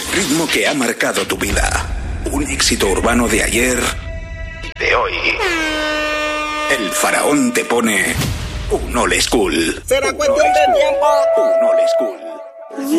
ritmo que ha marcado tu vida. Un éxito urbano de ayer y de hoy. El Faraón te pone un old school. Será cuestión de tiempo. Un old school.